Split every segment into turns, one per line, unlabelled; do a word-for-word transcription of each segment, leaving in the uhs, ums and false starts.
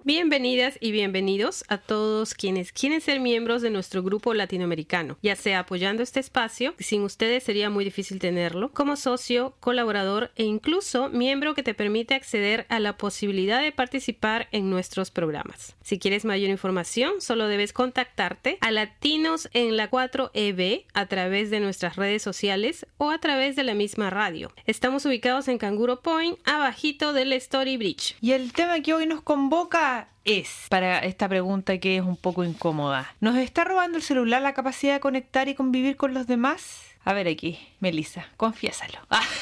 Bienvenidas y bienvenidos a todos quienes quieren ser miembros de nuestro grupo latinoamericano, ya sea apoyando este espacio, sin ustedes sería muy difícil tenerlo, como socio, colaborador e incluso miembro que te permite acceder a la posibilidad de participar en nuestros programas. Si quieres mayor información, solo debes contactarte a Latinos en la cuatro E B a través de nuestras redes sociales o a través de la misma radio. Estamos ubicados en Canguro Point, abajito del Story Bridge.
Y el tema que hoy nos convoca es, para esta pregunta que es un poco incómoda, ¿nos está robando el celular la capacidad de conectar y convivir con los demás? A ver aquí, Melissa, confiésalo.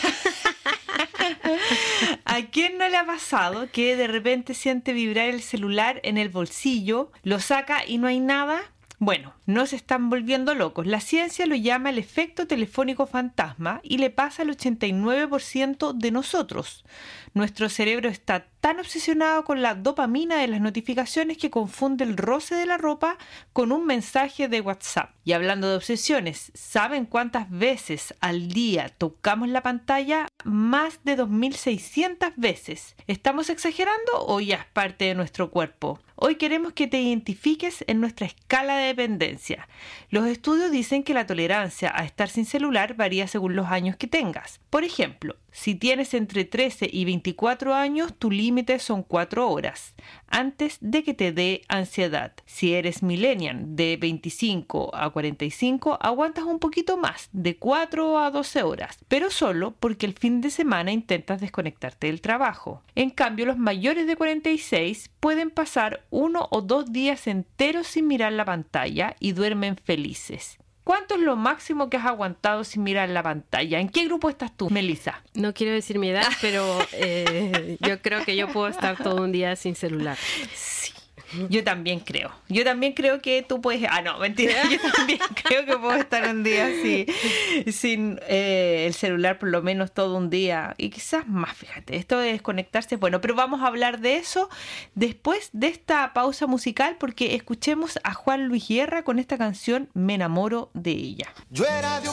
¿A quién no le ha pasado que de repente siente vibrar el celular en el bolsillo, lo saca y no hay nada? Bueno, no se están volviendo locos. La ciencia lo llama el efecto telefónico fantasma y le pasa al ochenta y nueve por ciento de nosotros. Nuestro cerebro está tan obsesionado con la dopamina de las notificaciones que confunde el roce de la ropa con un mensaje de WhatsApp. Y hablando de obsesiones, ¿saben cuántas veces al día tocamos la pantalla? Más de dos mil seiscientas veces. ¿Estamos exagerando o ya es parte de nuestro cuerpo? Hoy queremos que te identifiques en nuestra escala de dependencia. Los estudios dicen que la tolerancia a estar sin celular varía según los años que tengas. Por ejemplo, si tienes entre trece y veinticuatro años, tu límite son cuatro horas, antes de que te dé ansiedad. Si eres millennial de veinticinco a cuarenta y cinco, aguantas un poquito más, de cuatro a doce horas, pero solo porque el fin de semana intentas desconectarte del trabajo. En cambio, los mayores de cuarenta y seis pueden pasar uno o dos días enteros sin mirar la pantalla y duermen felices. ¿Cuánto es lo máximo que has aguantado sin mirar la pantalla? ¿En qué grupo estás tú, Melissa?
No quiero decir mi edad, pero eh, yo creo que yo puedo estar todo un día sin celular.
Sí. Yo también creo. Yo también creo que tú puedes... Ah, no, mentira. Yo también creo que puedo estar un día así, sin eh, el celular por lo menos todo un día. Y quizás más, fíjate. Esto de desconectarse es bueno. Pero vamos a hablar de eso después de esta pausa musical, porque escuchemos a Juan Luis Guerra con esta canción Me enamoro de ella. Yo era de